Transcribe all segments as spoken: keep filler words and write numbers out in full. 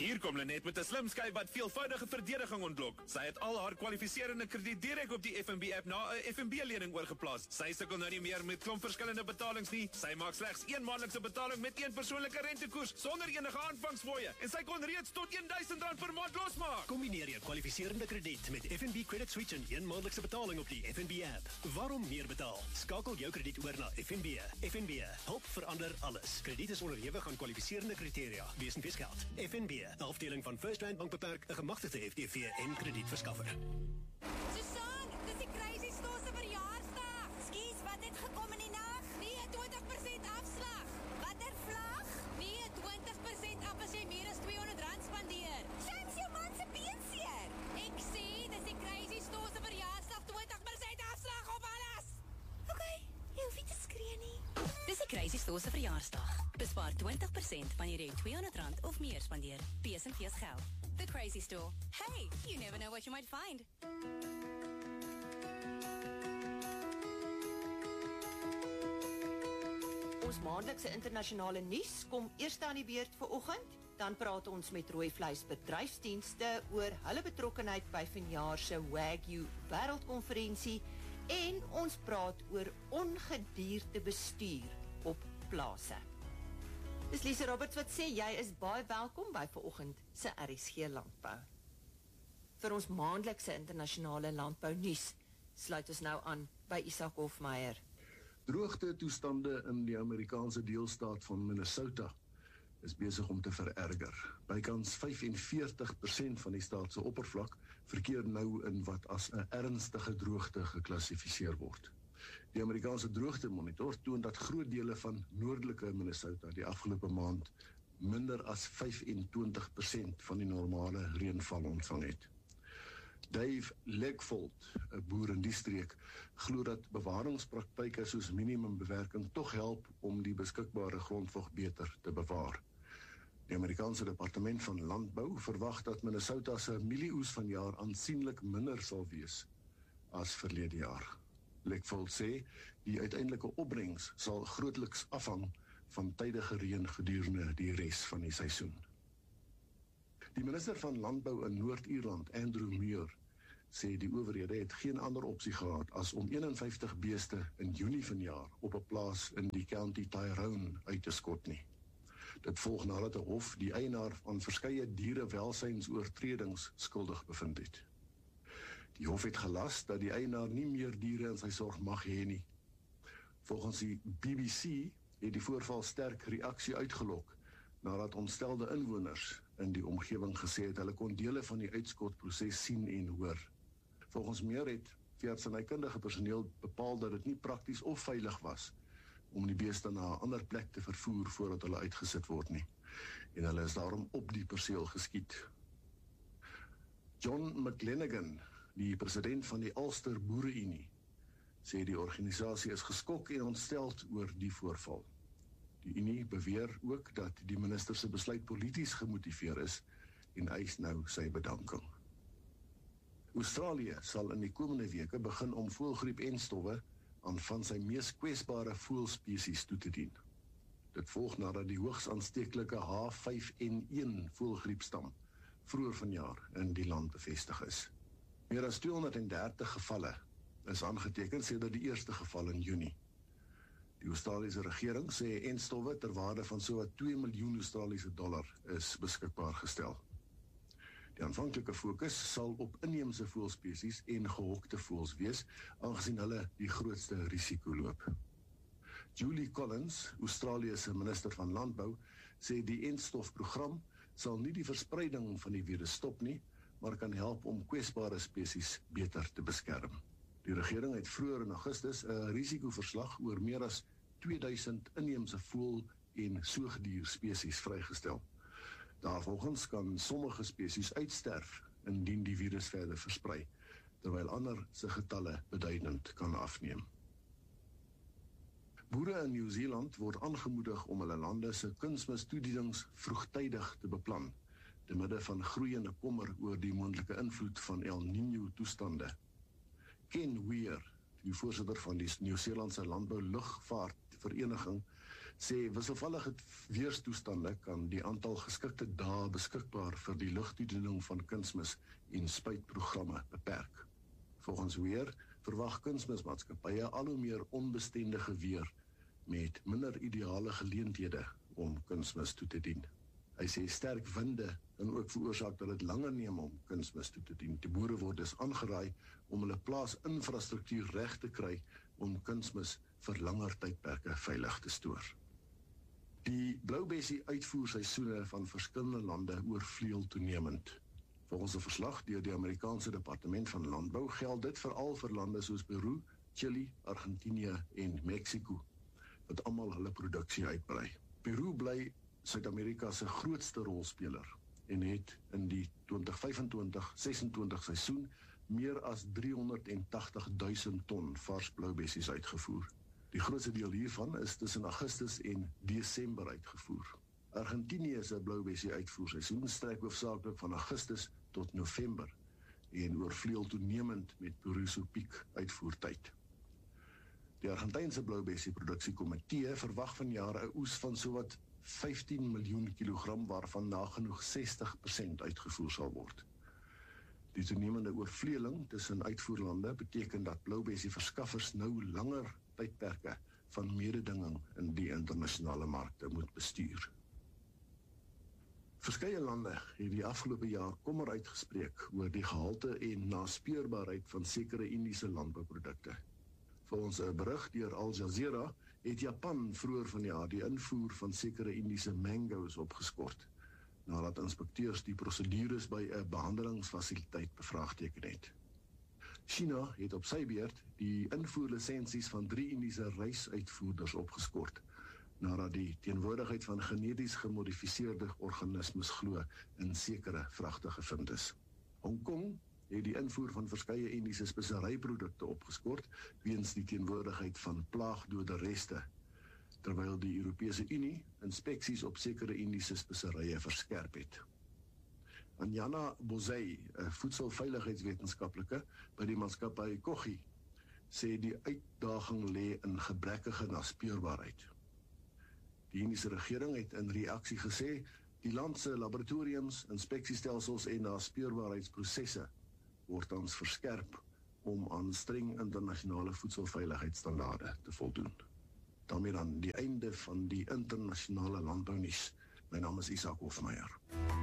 Hier kom Lenet met 'n slim skuif wat veelvoudige verdediging ontlok. Sy het al haar kwalifiserende krediet direk op die F N B app na 'n F N B-lening oorgeplaas. Sy sukkel nou nie meer met klomp verskillende betalings nie. Sy maak slegs een maandelikse betaling met een persoonlike rentekoers sonder enige aanvangsfooie en sy kon reeds tot duisend rand per maand losmaak. Kombineer jou kwalifiserende krediet met F N B Credit Switch en een maandelikse betaling op die F N B app. Waarom meer betaal? Skakel jou krediet oor na F N B. F N B, help verander alles. Krediet is onderhewig aan kwalifiserende kriteria. Wees en wees geld. F N B, 'n afdeling van First Rand Bank Beperk, 'n gemagtigde F D V en kredietverskaffer. Susan, dis die Crazy Store se verjaarsdag. Skus, wat het gekom in die nag? Nee, twintig persent afslag. Watter vlag? Nee, twintig persent af as jy meer as tweehonderd rand spandeer. James, jou man se been seer. Ek sê, dis die Crazy Store se verjaarsdag, twintig persent afslag op alles. Okay, jy hoef nie te skree nie. Dis die Crazy Store se verjaarsdag. Bespaar twintig persent wanneer jy tweehonderd rand of meer spandeer. P S en P S geld. The Crazy Store. Hey, you never know what you might find. Ons maandelikse internasionale nuus kom eers aan die beurt vanoggend. Dan praat ons met Rooi Vleis Bedryfsdienste oor hulle betrokkenheid by vanjaar se Wagyu Wêreldkonferensie en ons praat oor ongedierte bestuur op plase. Dis Lise Roberts wat sê jy is baie welkom by vanoggend se R S G Landbou. Vir ons maandelikse internasionale landbou nuus sluit ons nou aan by Isak Hofmeyer. Droogte toestande in die Amerikaanse deelstaat van Minnesota is besig om te vererger. Bykans vyfenveertig persent van die staat se oppervlak verkeer nou in wat as 'n ernstige droogte geklassifiseer word. Die Amerikaanse droogtemonitor toon dat groot dele van noordelike Minnesota die afgelope maand minder as vyfentwintig persent van die normale reënval ontvang het. Dave Legvold, 'n boer in die streek, glo dat bewaringspraktyke soos minimumbewerking tog help om die beskikbare grondvog beter te bewaar. Die Amerikaanse Departement van Landbou verwag dat Minnesota se mielieoes vanjaar aansienlik minder sal wees as verlede jaar. Legvold sê die uiteindelike opbrengs sal grootliks afhang van tydige reën gedurende die res van die seisoen. Die minister van Landbou in Noord-Ierland, Andrew Muir, sê die owerhede het geen ander opsie gehad as om eenenvyftig beeste in Junie vanjaar op 'n plaas in die County Tyrone uit te skot nie. Dit volg nadat 'n hof die eienaar van verskeie dierewelsynsoortredings skuldig bevind het. Die hof het gelas dat die eienaar nie meer diere in sy sorg mag hê nie. Volgens die B B C het die voorval sterk reaksie uitgelok nadat ontstelde inwoners in die omgewing gesê het hulle kon dele van die uitskotproses sien en hoor. Volgens meer het veeartsenykundige personeel bepaal dat dit nie prakties of veilig was om die beeste na 'n ander plek te vervoer voordat hulle uitgesit word nie. En hulle is daarom op die perseel geskiet. John McLennigan, die president van die Ulster Boere-Unie, sê die organisasie is geskok en ontsteld oor die voorval. Die Unie beweer ook dat die minister se besluit polities gemotiveer is en eis nou sy bedanking. Australië sal in die komende weke begin om voëlgriep-enstowwe aan van sy mees kwesbare voëlspesies toe te dien. Dit volg nadat die hoogs aansteeklike H vyf N een voëlgriepstam vroeër vanjaar in die land bevestig is. Meer as tweehonderddertig gevalle is aangeteken sedert die eerste geval in Junie. Die Australiese regering sê enstowwe ter waarde van sowat twee miljoen Australiese dollar is beskikbaar gestel. Die aanvanklike fokus sal op inheemse voëlspesies en gehokte voëls wees, aangesien hulle die grootste risiko loop. Julie Collins, Australië se minister van Landbou, sê die enstofprogram sal nie die verspreiding van die virus stop nie, maar kan help om kwesbare spesies beter te beskerm. Die regering het vroeër in Augustus 'n risikoverslag oor meer as tweeduisend inheemse voël- en soogdierspesies vrygestel. Daarvolgens kan sommige spesies uitsterf indien die virus verder versprei, terwyl ander se getalle beduidend kan afneem. Boere in Nieu-Seeland word aangemoedig om hulle lande se kunsmistoedienings vroegtydig te beplan, te midde van groeiende kommer oor die moontlike invloed van El Niño toestande. Ken Weir, die voorsitter van die Nieu-Seelandse Landbou Lugvaart Vereniging, Sê wisselvallige weerstoestande kan die aantal geskikte dae beskikbaar vir die lugtoediening van kunsmis en spuitprogramme beperk. Volgens Weer verwag kunsmismaatskappye al hoe meer onbestendige weer met minder ideale geleenthede om kunsmis toe te dien. Hy sê sterk winde kan ook veroorsaak dat dit langer neem om kunsmis toe te dien. Die boere word dus aangeraai om hulle plaasinfrastruktuur reg te kry om kunsmis vir langer tydperke veilig te stoor. Die bloubessie uitvoerseisoene van verskillende lande oorvleuel toenemend. Volgens 'n verslag deur die Amerikaanse Departement van Landbou geld dit veral vir lande soos Peru, Chili, Argentinië en Mexico, wat almal hulle produksie uitbrei. Peru bly Suid-Amerika se grootste rolspeler en het in die twintig vyfentwintig sesentwintig seisoen meer as driehonderdtagtig duisend ton vars bloubessies uitgevoer. Die grootste deel hiervan is tussen Augustus en Desember uitgevoer. Argentinië se bloubessie uitvoerseisoen strek hoofsaaklik van Augustus tot November en oorvleuel toenemend met Peru se piek uitvoertyd. Die Argentynse bloubessie produksiekomitee verwag vanjaar 'n oes van sowat vyftien miljoen kilogram waarvan nagenoeg sestig persent uitgevoer sal word. Die toenemende oorvleueling tussen uitvoerlande beteken dat bloubessie verskaffers nou langer tydperke van mededinging in die internasionale markte moet bestuur. Verskeie lande het die afgelope jaar kommer uitgespreek oor die gehalte en naspeurbaarheid van sekere Indiese landbouprodukte. Volgens 'n berig deur Al Jazeera het Japan vroeër vanjaar die invoer van sekere Indiese mango's opgeskort, nadat inspekteurs die prosedures by 'n behandelingsfasiliteit bevraagteken het. China het op sy beurt die invoerlisensies van drie Indiese rysuitvoerders opgeskort, nadat die teenwoordigheid van geneties gemodifiseerde organismes glo in sekere vragte gevind is. Hong Kong het die invoer van verskeie Indiese speseryprodukte opgeskort weens die teenwoordigheid van plaagdode reste, terwyl die Europese Unie inspeksies op sekere Indiese speserye verskerp het. Anjana Bozei, 'n voedselveiligheidswetenskaplike by die maatskappy Kogi, sê die uitdaging lê in gebrekkige naspeurbaarheid. Die Indiese regering het in reaksie gesê, die land se laboratoriums, inspeksiestelsels en naspeurbaarheidsprosesse word tans verskerp om aan streng internasionale voedselveiligheidsstandaarde te voldoen. Daarmee dan die einde van die internasionale landbounuus. My naam is Isak Hofmeyer.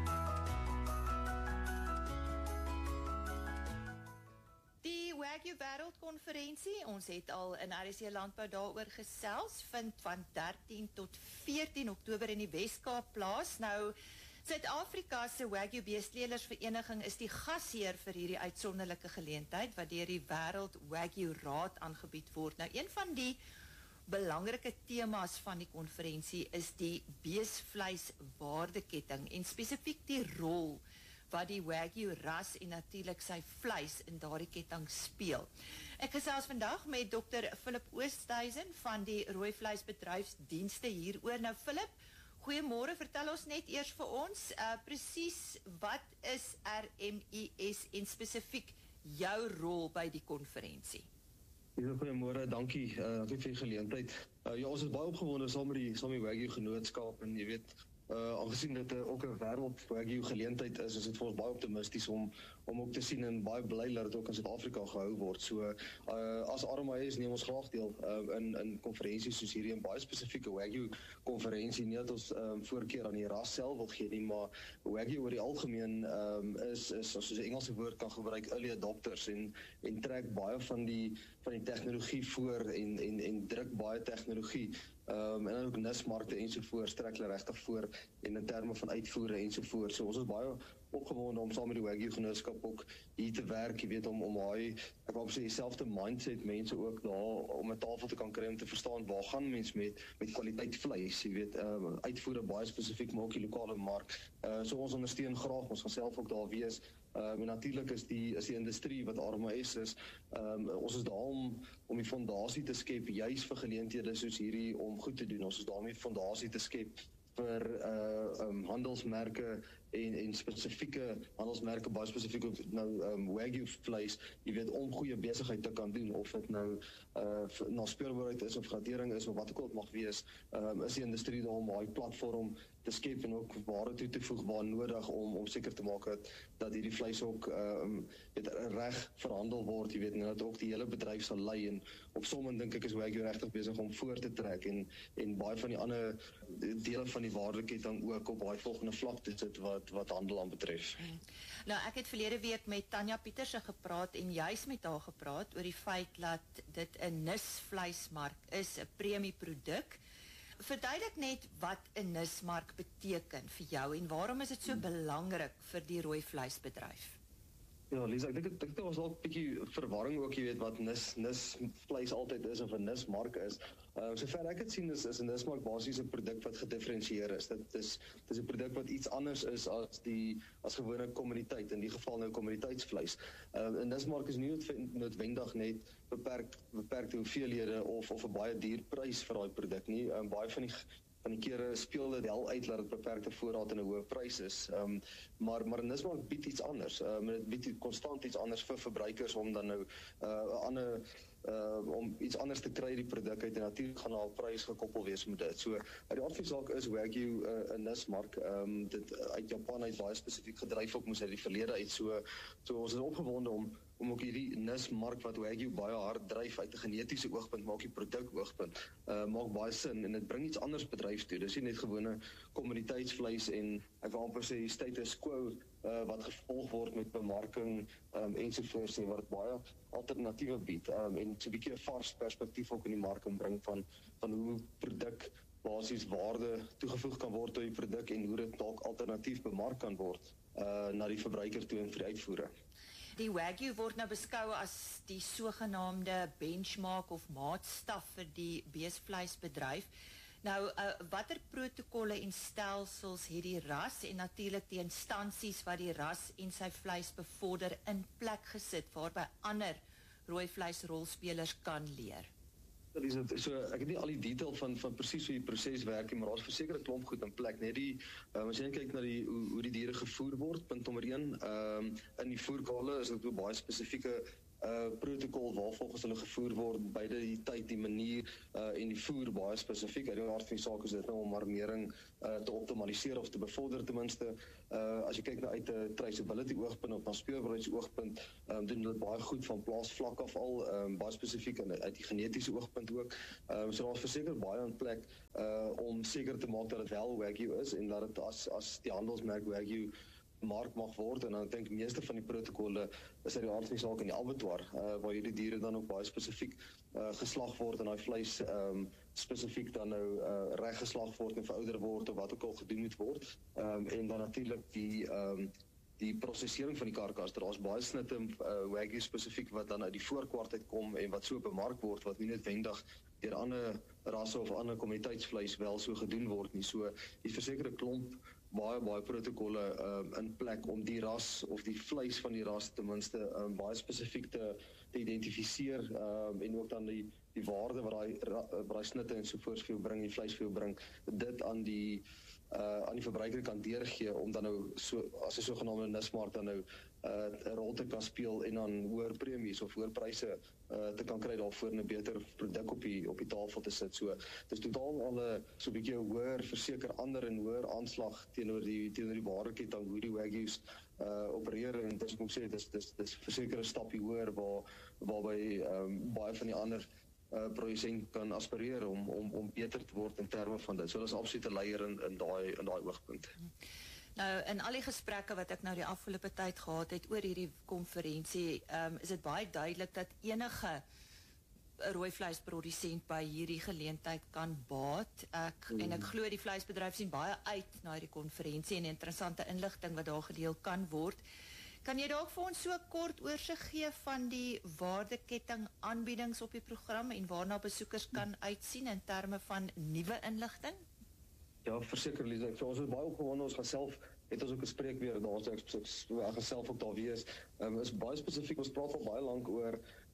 Wagyu Wêreldkonferensie, ons het al in R S C Landbou daaroor gesels, vind van dertien tot veertien Oktober in die Wes-Kaap plaas. Nou, Suid-Afrika se Wagyu Beesteleelersvereniging is die gasheer vir hierdie uitsonderlike geleentheid wat deur die Wêreld Wagyu Raad aangebied word. Nou, een van die belangrike temas van die konferensie is die beesvleiswaardeketting en spesifiek die rol wat die Wagyu ras en natuurlik sy vleis in daardie ketting speel. Ek gesels vandag met dokter Philip Oosthuizen van die Rooi Vleisbedryfsdienste hieroor. Nou Philip, goeiemôre, vertel ons net eers vir ons, uh, presies wat is R M I S en spesifiek jou rol by die konferensie? Ja, goeiemôre, dankie, uh, dankie vir die geleentheid. Uh, ja, ons is baie opgewonde saam met die, saam met die Wagyu Genootskap en jy weet, Uh, aangezien dit uh, ook 'n wêreld Wagyu geleentheid is, is dit vir ons baie optimisties om om ook te sien en baie bly dat dit ook in Suid-Afrika gehou word. So uh, as R M I S neem ons graag deel uh, in in konferensies soos hierdie, 'n baie spesifieke Wagyu konferensie, nie dat ons um, voorkeur aan die ras self wil gee nie, maar Wagyu oor die algemeen um, is is soos 'n Engelse woord kan gebruik, early adopters en en trek baie van die van die tegnologie voor en en en druk baie tegnologie. Um, en ook nismarkte ensovoorts trek hulle regtig voor en in terme van uitvoere ensovoorts. So ons is baie opgewonde om saam met die Wagyu Genootskap ook hier te werk, jy weet, om om daai, ek wou sê, dieselfde mindset mense ook daar om 'n tafel te kan kry om te verstaan waar gaan mens met met kwaliteit vleis, jy weet, uh, uitvoere baie spesifiek, maar ook die lokale mark. Uh, so ons ondersteun graag, ons gaan self ook daar wees. Um, en natuurlik is die is die industrie wat R M I S is, um, ons is daar om om die fondasie te skep juis vir geleenthede soos hierdie om goed te doen. Ons is daar om die fondasie te skep vir uh, um, handelsmerke en en spesifieke handelsmerke baie spesifiek op nou um, Wagyu vleis, jy weet om goeie besigheid te kan doen, of dit nou uh, na speurbaarheid is of gradering is of wat ook al mag wees, um, is die industrie daar om daai platform te skep en ook ware toe te voeg waar nodig om om seker te maak dat dat hierdie vleis ook um, weet, reg verhandel word, jy weet, en dat ook die hele bedryf sal lei, en op sommige dink ek is Wagyu regtig besig om voor te trek en en baie van die ander dele van die waardeketting ook op daai volgende vlak te sit wat wat handel aan betref. Hmm. Nou, ek het verlede week met Tanya Pieterse gepraat en juis met haar gepraat oor die feit dat dit 'n nisvleismark is, 'n premieproduk. Verduidelik net wat 'n nismark beteken vir jou en waarom is dit so belangrik vir die rooi vleisbedryf? Ja, Lisa, ek dink ek dink daar was al 'n bietjie verwarring ook, jy weet wat nis nis vleis altyd is of 'n nismark is. Uh, sover ek het sien is, is 'n nismark basies 'n produk wat gedifferensieer is. Dit is dit is 'n produk wat iets anders is as die as gewone kommoditeit, in die geval nou kommoditeitsvleis. Uh, 'n nismark is nie noodwendig net beperk beperkte hoeveelhede of of 'n baie duur prys vir daai produk nie. Um, baie van die van die kere speel dit wel uit dat dit beperkte voorraad en 'n hoë prys is. Um, maar maar 'n nismark bied iets anders. Um, dit bied konstant iets anders vir verbruikers om dan nou 'n uh, ander uh, om iets anders te kry die produk uit, en natuurlik gaan daar 'n prys gekoppel wees met dit. So uit die aard van die saak is Wagyu 'n uh, nismark. Um, dit uit Japan uit baie spesifiek gedryf ook moes uit die verlede uit. So so ons is opgewonde om om ook hierdie nismark wat Wagyu baie hard dryf uit 'n genetiese oogpunt, maar ook die produk oogpunt, uh, maak baie sin en dit bring iets anders bedryf toe. Dis nie net gewone kommoditeitsvleis en ek wil amper sê status quo uh, wat gevolg word met bemarking um, ensovoorts nie, wat baie alternatiewe bied um, en so 'n bietjie 'n vars perspektief ook in die mark bring van van hoe produk basies waarde toegevoeg kan word tot die produk en hoe dit dalk alternatief bemark kan word uh, na die verbruiker toe en vir die uitvoere. Die Wagyu word nou beskou as die sogenaamde benchmark of maatstaf vir die beesvleisbedryf. Nou, uh, watter protokolle en stelsels het die ras en natuurlik die instansies wat die ras en sy vleis bevorder in plek gesit waarby ander rooi vleisrolspelers kan leer? So, ek het nie al die detail van van presies hoe die proses werk nie, maar daar's verseker 'n klomp goed in plek. Net die um, as jy kyk na die hoe, hoe die diere gevoer word, punt nommer een, um, in die voerkale is dit ook baie spesifieke uh protokol waar volgens hulle gevoer word, beide die tyd, die manier uh en die voer baie spesifiek. Uit die aard van die saak is dit nou om armering uh te optimaliseer of te bevorder ten minste. Uh as jy kyk na uit 'n traceability oogpunt of na speurbaarheids oogpunt, um, doen hulle baie goed van plaasvlak af al, um, baie spesifiek uit die genetiese oogpunt ook. Um, so daar's verseker baie in plek uh om seker te maak dat dit wel Wagyu is en dat dit as as die handelsmerk Wagyu mark mag word, en dan ek dink meeste van die protokolle is uit die aard van die saak in die abattoir, uh, waar hierdie diere dan ook baie spesifiek uh, geslag word en daai vleis um, spesifiek dan nou uh, reg geslag word en verouder word of wat ook al gedoen moet word. Um, en dan natuurlik die um, die prosesering van die karkas. Daar's baie snitte uh, Wagyu spesifiek wat dan uit die voorkwart uitkom en wat so bemark word wat nie noodwendig deur ander rasse of ander kommoditeitsvleis wel so gedoen word nie. So die versekerde klomp baie baie protokolle um, in plek om die ras of die vleis van die ras ten minste um, baie spesifiek te, te identifiseer um, en ook dan die die waarde wat daai wat daai snitte en sovoorts vir jou bring, die vleis vir jou bring, dit aan die uh, aan die verbruiker kan deurgee om dan nou so as 'n sogenaamde nismark dan nou 'n uh, rol te kan speel en dan hoër premies of hoër pryse uh, te kan kry daarvoor 'n beter produk op die op die tafel te sit. So dis totaal al 'n so 'n bietjie hoër verseker ander en hoër aanslag teenoor die teenoor die waardeketting hoe die Wagyus uh opereer, en dis moet ek sê dis dis dis verseker 'n stapie hoër waar waarby um, baie van die ander uh produsent kan aspireer om om om beter te word in terme van dit. So dis absoluut 'n leier in in daai in daai oogpunt. Nou, in al die gesprekke wat ek nou die afgelope tyd gehad het oor hierdie konferensie, um, is dit baie duidelik dat enige rooi vleisprodusent by hierdie geleentheid kan baat. Ek, mm. En ek glo die vleisbedryf sien baie uit na hierdie konferensie en interessante inligting wat daar gedeel kan word. Kan jy dalk vir ons so kort oorsig gee van die waardeketting aanbiedings op die program en waarna besoekers kan uitsien in terme van nuwe inligting? Ja, verseker Lisa, ek ons is baie opgewonde, ons gaan self het ons ook 'n spreekbeurt daar, so ek gaan self ook daar wees. Um, is baie spesifiek, ons praat al baie lank oor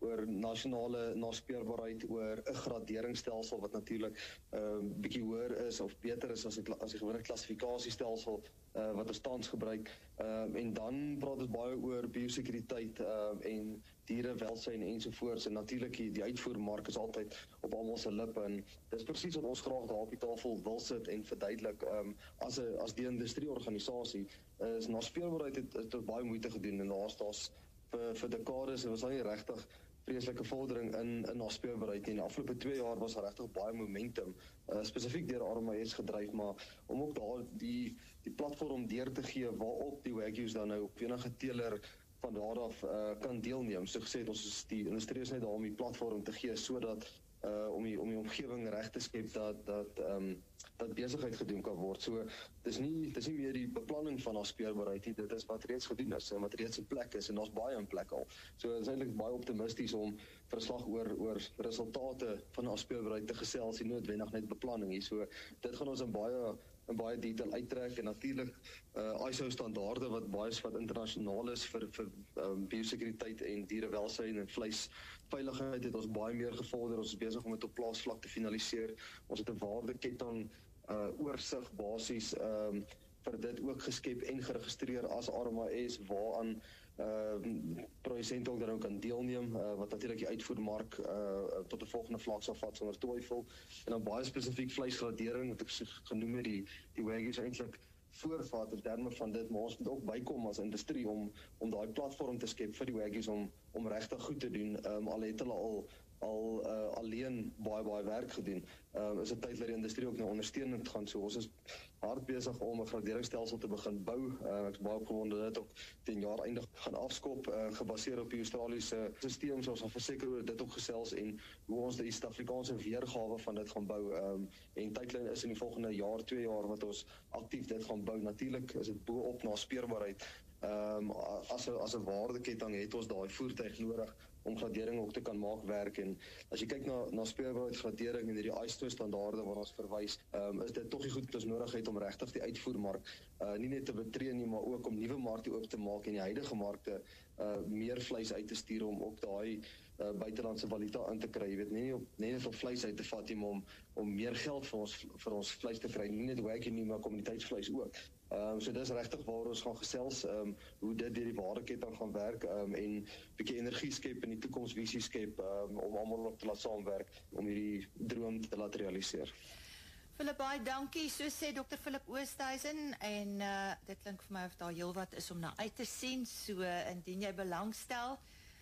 oor nasionale naspeurbaarheid, oor 'n graderingsstelsel wat natuurlik uh, bietjie hoër is of beter is as die, as die gewone klassifikasiestelsel uh, wat ons tans gebruik. Uh, en dan praat ons baie oor biosekuriteit uh, en dierewelsyn ensovoorts, en natuurlik die, die uitvoermark is altyd op almal se lippe, en dis presies wat ons graag daar op die tafel wil sit en verduidelik. Um, as 'n as die industrieorganisasie is naspeurbaarheid het, het, het baie moeite gedoen, en daar's daar's vir, vir dekades, en was daar nie regtig vreeslike vordering in in naspeurbaarheid nie. In die afgelope twee jaar was daar regtig baie momentum, uh, spesifiek deur R M I S gedryf, maar om ook daar die die platform deur te gee waarop die Wagyus dan nou op enige teeler van daar af uh, kan deelneem. So gesê, ons is die industrie is net daar om die platform te gee sodat uh, om die om die omgewing reg te skep dat dat ehm um, dat besigheid gedoen kan word. So dis nie dis nie meer die beplanning van naspeurbaarheid nie, dit is wat reeds gedoen is en wat reeds in plek is, en daar's baie in plek al. So dit is eintlik baie optimisties om verslag oor oor resultate van naspeurbaarheid te gesels, nie noodwendig net beplanning hier. So dit gaan ons in baie in baie detail uittrek, en natuurlik uh, I S O standaarde wat baie wat internasionaal is vir vir um, biosekuriteit en dierewelsyn en vleisveiligheid het ons baie meer gevorder. Ons is besig om dit op plaasvlak te finaliseer. Ons het 'n waardeketting uh, oorsig basies um, vir dit ook geskep en geregistreer as R M I S, waaraan uh, produsente ook dan kan deelneem, uh, wat natuurlik die uitvoermark uh, tot 'n volgende vlak sal vat sonder twyfel. En dan baie spesifiek vleisgradering, wat ek genoem het, die, die Wagyus eintlik voorvat in terme van dit, maar ons moet ook bykom as industrie om om daai platform te skep vir die Wagyus om om regtig goed te doen. Um, al het hulle al al uh, alleen baie baie werk gedoen. Um, is dit tyd dat die industrie ook nou ondersteunend gaan. So ons is hard besig om 'n graderingsstelsel te begin bou. Uh, ek is baie opgewonde dat dit ook teen jaar einde gaan afskop, uh, gebaseer op die Australiese stelsel. So ons gaan verseker oor dit ook gesels en hoe ons die Suid-Afrikaanse weergawe van dit gaan bou. Um, en tydlyn is in die volgende jaar, twee jaar wat ons aktief dit gaan bou. Natuurlik is dit bo-op naspeurbaarheid. Um, as 'n as 'n waardeketting het ons daai voertuig nodig om gradering ook te kan maak werk. En as jy kyk na naspeurbaarheidsgradering en hierdie I S O standaarde waar ons verwys, um, is dit tog die goed wat ons nodig het om regtig die uitvoermark uh, nie net te betree nie, maar ook om nuwe markte oop te maak en die huidige markte uh, meer vleis uit te stuur om ook daai uh, buitelandse valuta in te kry. Jy weet, nie, op, nie net om vleis uit te vat nie, maar om om meer geld vir ons vir ons vleis te kry, nie net Wagyu nie, maar kommuniteitsvleis ook. Um, so dis regtig waar ons gaan gesels, um, hoe dit deur die waardeketting gaan werk, um, en bietjie energie skep en die toekomsvisie skep, um, om almal op te laat saamwerk om hierdie droom te laat realiseer. Philip, baie dankie. So sê dokter Philip Oosthuizen, en uh, dit klink vir my of daar heelwat is om na uit te sien. So indien jy belangstel,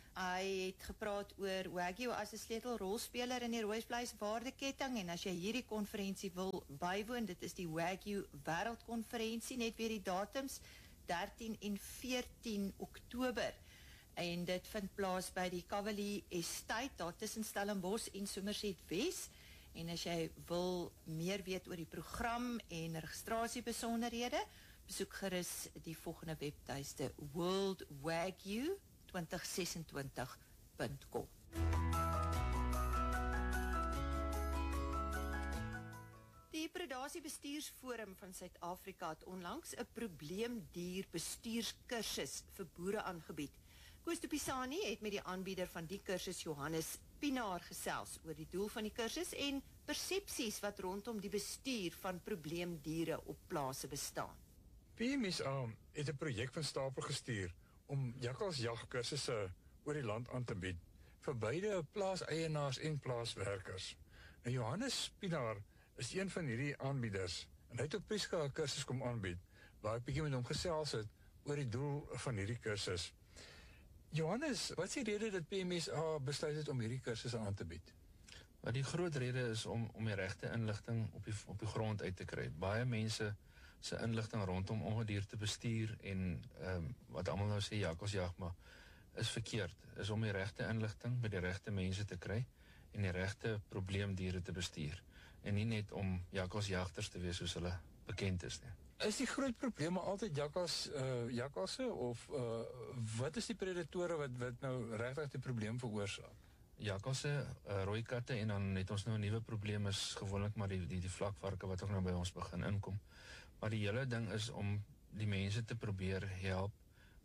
hy het gepraat oor Wagyu as 'n sleutelrolspeler in die rooivleis waardeketting, en as jy hierdie konferensie wil bywoon, dit is die Wagyu Wêreldkonferensie, net weer die datums, dertien en veertien Oktober, en dit vind plaas by die Cavalier Estate, daar tussen Stellenbosch en Somerset Wes. En as jy wil meer weet oor die program en registrasiebesonderhede, besoek gerus die volgende webtuiste world wagyu twintig sesentwintig punt com. Die Predasie Bestuursforum van Suid-Afrika het onlangs 'n probleemdier bestuurskursus vir boere aangebied. Koos de Pisani het met die aanbieder van die kursus, Johannes Pinaar, gesels oor die doel van die kursus en persepsies wat rondom die bestuur van probleemdiere op plase bestaan. P M S A het 'n projek van stapel gestuur om jakkalsjagkursusse oor die land aan te bied vir beide plaaseienaars en plaaswerkers. Nou Johannes Pinaar is een van hierdie aanbieders en hy het op Prieska 'n kursus kom aanbied waar ek bietjie met hom gesels het oor die doel van hierdie kursus. Johannes, wat is die rede dat P M S A besluit het om hierdie kursusse aan te bied? Wat die groot rede is om om die regte inligting op die op die grond uit te kry. Baie mense se inligting rondom ongedierte bestuur en um, wat almal nou sê jakkalsjag, maar is verkeerd. Is om die regte inligting by die regte mense te kry en die regte probleemdiere te bestuur. En nie net om jakkalsjagters te wees soos hulle bekend is nie. Is die groot probleme altyd jakkals, uh, jakkalse of uh, wat is die predatore wat wat nou regtig die probleem veroorsaak? Jakkalse, uh, rooi katte, en dan het ons nou 'n nuwe probleem is gewoonlik maar die die die vlakvarke wat ook nou by ons begin inkom. Maar die hele ding is om die mense te probeer help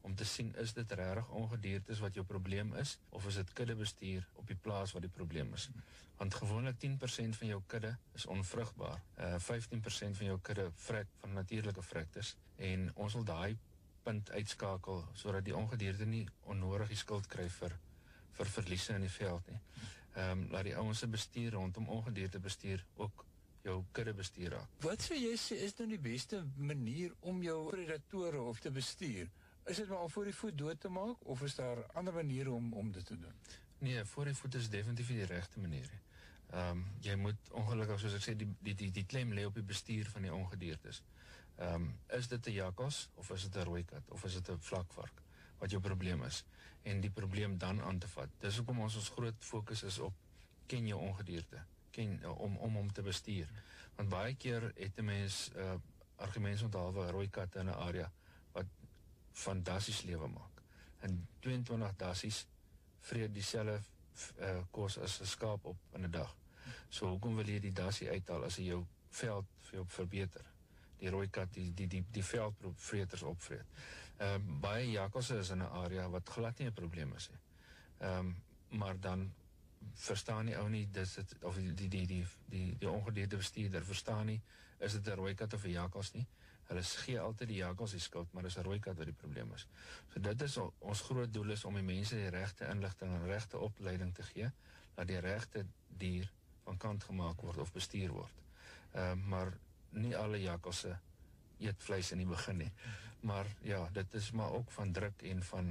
om te sien, is dit regtig ongediertes wat jou probleem is, of is dit kuddebestuur op die plaas wat die probleem is. Want gewoonlik tien persent van jou kudde is onvrugbaar, uh, vyftien persent van jou kudde vrek van natuurlike vrektes, en ons wil daai punt uitskakel, sodat die ongedierte nie onnodig die skuld kry vir, vir verliese in die veld nie. Um, laat die ouens se bestuur rondom ongedierte bestuur ook jou kudde bestuur raak. Wat sou jy sê is nou die beste manier om jou predatore of te bestuur? Is dit maar om voor die voet dood te maak, of is daar ander maniere om, om dit te doen? Nee, voor die voet is definitief die regte manier. Um, jy moet ongelukkig, soos ek sê, die, die, die, die klem lê op die bestuur van die ongediertes. Um, is dit 'n jakkals, of is dit 'n rooikat, of is dit 'n vlakvark, wat jou probleem is, en die probleem dan aan te vat. Dis hoekom ons ons groot fokus is op, ken jou ongedierte, ken, om, om om te bestuur. Want baie keer het 'n mens uh, argumente onthaalwe rooikatte in 'n area, wat van dassies lewe maak. En tweeëntwintig dassies vreet dieselfde uh, kos as 'n skaap op in 'n dag. So hoekom wil jy die dassie uithaal as jy jou veld vir jou verbeter? Die rooikat die die die die veldvreters opvreet. Ehm um, baie jakkalse is in 'n area wat glad nie 'n probleem is nie. Ehm um, maar dan verstaan die ou nie dis dit of die die die die die, die ongedierte bestuurder verstaan nie, is dit 'n rooikat of 'n jakkals nie. Hulle gee altyd die jakkals die skuld, maar dis 'n rooikat wat die probleem is. So dit is al, ons groot doel is om die mense die regte inligting en regte opleiding te gee, dat die regte dier van kant gemaak word of bestuur word. Ehm uh, maar nie alle jakkalse eet vleis in die begin nie. Maar ja, dit is maar ook van druk en van,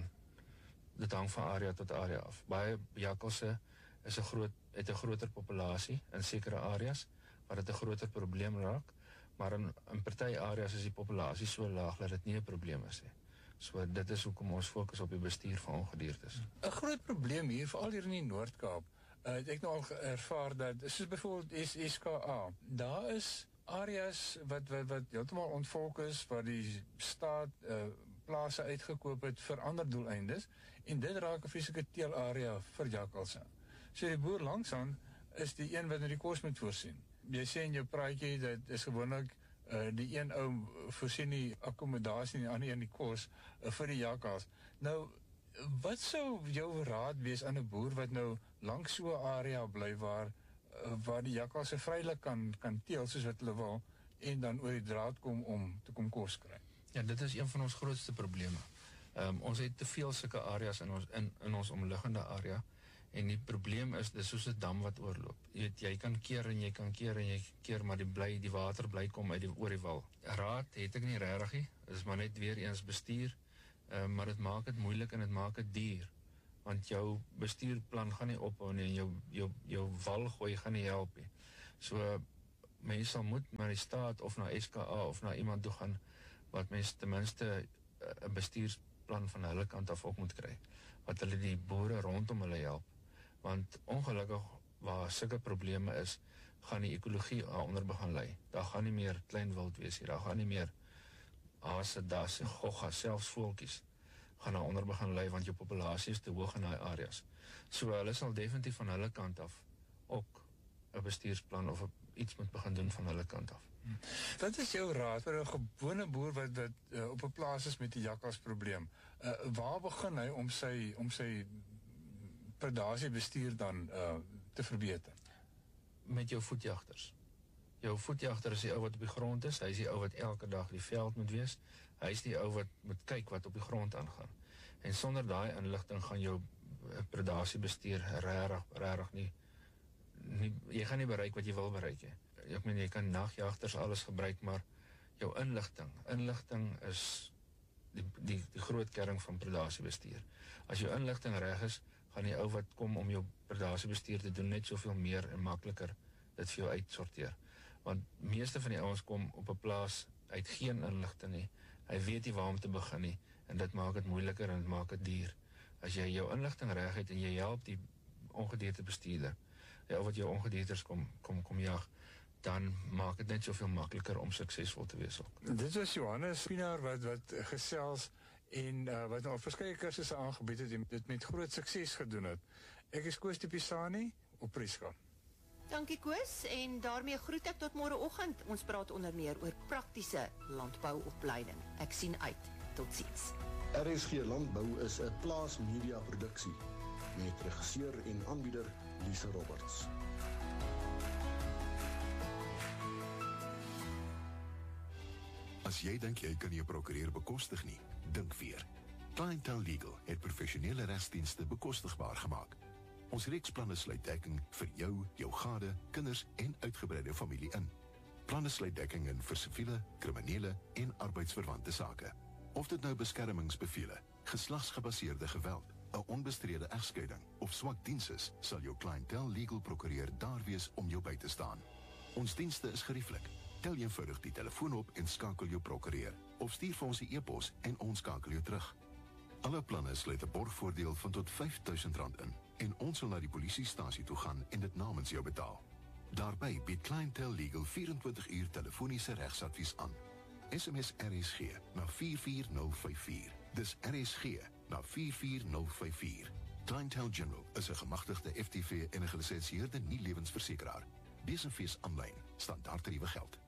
dit hang van area tot area af. Baie jakkalse is 'n groot, het 'n groter populasie in sekere areas, waar dit 'n groter probleem raak, maar in, in party areas is die populasie so laag, dat dit nie 'n probleem is nie. So dit is hoekom ons fokus op die bestuur van ongediertes. 'n Groot probleem hier, veral hier in die Noord-Kaap, uh, het ek nou al ervaar dat, soos byvoorbeeld S K A, daar is areas wat, wat, wat heeltemal ontvolk is, waar die staat uh, plase uitgekoop het vir ander doeleindes, en dit raak 'n vreeslike teelarea vir jakkalse. So die boer langsaan is die een wat nou die kos moet voorsien. Jy sê in jou praatjie, dat is gewoonlik uh, die een ou voorsien die akkommodasie en die ander een die kos uh, vir die jakkals. Nou, wat sou jou raad wees aan 'n boer wat nou langs so 'n area bly waar waar die jakkalse vrylik kan, kan teel soos wat hulle wil, en dan oor die draad kom om te kom kos kry? Ja, dit is een van ons grootste probleme. Um, ons het te veel sulke areas in ons, in, in ons omliggende area, en die probleem is, dis soos 'n dam wat oorloop. Jy weet, jy kan keer en jy kan keer en jy keer, maar die, bly, die water bly kom uit die, oor die wal. Raad het ek nie regtig nie, is maar net weer eens bestuur, um, maar dit maak dit moeilik en dit maak dit duur. Want jou bestuurplan gaan nie ophou nie, en jou, jou, jou walgooi gaan nie help nie. So, mense sal moet na die staat, of na S K A, of na iemand toe gaan, wat mense ten minste 'n bestuursplan van hulle kant af ook moet kry, wat hulle die boere rondom hulle help. Want ongelukkig, waar sulke probleme is, gaan die ekologie daaronder begin lei. Daar gaan nie meer klein wild wees hier, daar gaan nie meer hase, dasse, gogga, selfs voeltjies gaan daar onder begin lei, want jou populasie is te hoog in daai areas. So hulle sal definitief van hulle kant af ook 'n bestuursplan of iets moet begin doen van hulle kant af. Hmm. Wat is jou raad vir 'n gewone boer wat, wat uh, op 'n plaas is met die jakkalsprobleem? Uh, waar begin hy om sy, om sy predasiebestuur dan uh, te verbeter? Met jou voetjagters. Jou voetjagter is die ou wat op die grond is, hy is die ou wat elke dag die veld moet wees, hy is die ou wat moet kyk wat op die grond aangaan. En sonder daai inligting gaan jou predasiebestuur regtig regtig nie, nie, jy gaan nie bereik wat jy wil bereik nie. Ek meen, jy kan nagjagters alles gebruik, maar jou inligting, inligting is die, die, die groot kern van predasiebestuur. As jou inligting reg is, gaan die ou wat kom om jou predasiebestuur te doen net soveel meer en makliker dit vir jou uitsorteer. Want meeste van die ouens kom op 'n plaas uit geen inligting nie. Hy weet nie waar om te begin nie, en dit maak dit moeiliker en dit maak dit duur. As jy jou inligting reg het en jy help die ongedierte bestuurder, ja, wat jou ongediertes kom, kom, kom jag, dan maak dit net soveel makliker om suksesvol te wees ook. Dit was Johannes Pienaar wat, wat gesels en uh, wat al verskeie kursusse aangebied het en dit met groot sukses gedoen het. Ek is Koos de Pisani op Prieska. Dankie Koos, en daarmee groet ek tot môreoggend. Ons praat onder meer oor praktiese landbouopleiding. Ek sien uit. Totsiens. R S G Landbou is 'n Plaas Media produksie met regisseur en aanbieder Lise Roberts. As jy dink jy kan jou prokureur bekostig nie, dink weer. Clientele Legal het professionele regsdienste bekostigbaar gemaak. Ons reeksplanne sluit dekking vir jou, jou gade, kinders en uitgebreide familie in. Planne sluit dekking in vir siviele, kriminele en arbeidsverwante sake. Of dit nou beskermingsbevele, geslagsgebaseerde geweld, 'n onbestrede egskeiding of swak diens is, sal jou Clientele Legal prokureur daar wees om jou by te staan. Ons dienste is gerieflik. Tel eenvoudig die telefoon op en skakel jou prokureur, of stuur vir ons 'n e-pos en ons skakel jou terug. Alle planne sluit 'n borgvoordeel van tot vyf duisend rand in en ons sal na die polisiestasie toe gaan en dit namens jou betaal. Daarbey bied Clientele Legal vyf-en-twintig uur telefoniese regsadvies aan. S M S R S G na vier vier nul vyf vier. Dis R S G na vier vier nul vyf vier. Clientele General is 'n gemagtigde F T V en 'n gelisensieerde nie-lewensversekeraar. Lees en fees aanlyn, standaardtariewe geld.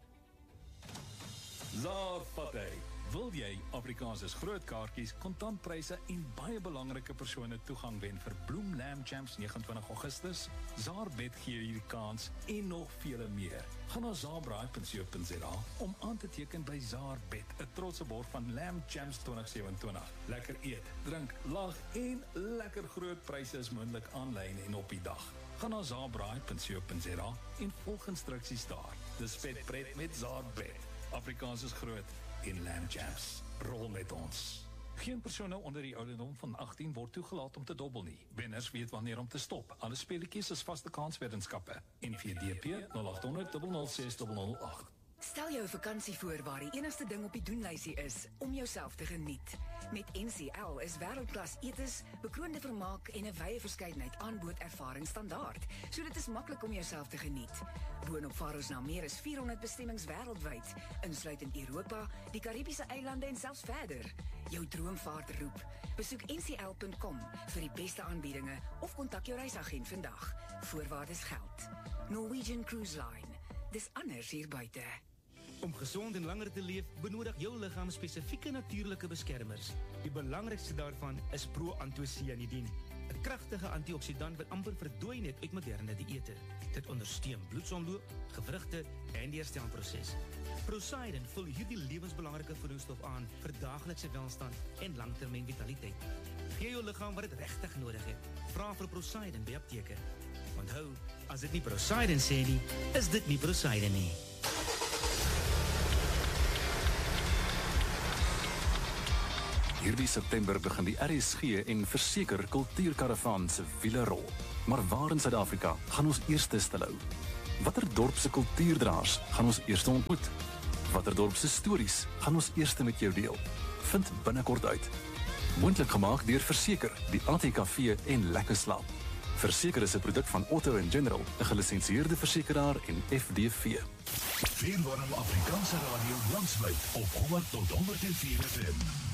Zaar Patay. Wil jy Afrikaanse groot kaartjies, kontantpryse en baie belangrike persone toegang wen vir Bloem Lamb Champs nege en twintig Augustus? Zaarbet gee hierdie kans en nog vele meer. Gaan na zaarbraai punt co punt za om aan te teken by Zaarbet, 'n trotse borg van Lamb Champs twintig sewenentwintig. Lekker eet, drink, lag en lekker groot pryse is moontlik aanlyn en op die dag. Gaan na zaarbraai punt co punt za en volg instruksies daar. Dis vet pret met Zaarbet. Afrikaans is groot en Lamb Champs. Rol met ons. Geen persoon nou onder die ouderdom van agttien word toegelaat om te dobbel nie. Wenners weet wanneer om te stop. Alle speletjies is vaste kansweddenskappe. N V D P nul agt honderd nul nul ses nul nul agt. Stel jou vakansie voor waar die enigste ding op die doenlysie is om jouself te geniet. Met N C L is wêreldklas etes, bekroonde vermaak en 'n wye verskeidenheid aanbod ervaring standaard. So dit is maklik om jouself te geniet. Boonop vaar ons na meer as vierhonderd bestemmings wêreldwyd, insluitend Europa, die Karibiese eilande en selfs verder. Jou droomvaart roep. Besoek N C L punt com vir die beste aanbiedinge of kontak jou reisagent vandag. Voorwaardes geld. Norwegian Cruise Line. Dis anders hier buite. Om gezond en langer te leef, benodig jou lichaam spesifieke natuurlike beskermers. Die belangrikste daarvan is pro-antocyanidin, 'n kragtige antioxidant wat amper verdwyn het uit moderne dieete. Dit ondersteun bloedsomloop, gewrigte en die herstelproses. Procyden vul hierdie lewensbelangrike voedingsstof aan vir daaglikse welstand en langtermyn vitaliteit. Gee jou liggaam wat dit regtig nodig het. Vra vir Procyden by apteke. Onthou, as dit nie Procyden sê nie, is dit nie Procyden nie. Hierdie September begin die R S G en Verseker Kultuurkaravaan se wiele rol. Maar waar in Suid-Afrika gaan ons eerste stilhou? Watter dorpse kultuurdraers gaan ons eerste ontmoet? Watter dorpse stories gaan ons eerste met jou deel? Vind binnekort uit. Moontlik gemaak deur Verseker, die A T K V en Lekker Slaap. Verseker is 'n produk van Otto en General, 'n gelisensieerde versekeraar en F D V. Vierwarm Afrikaanse radio landwyd op honderd tot honderd en vier F M.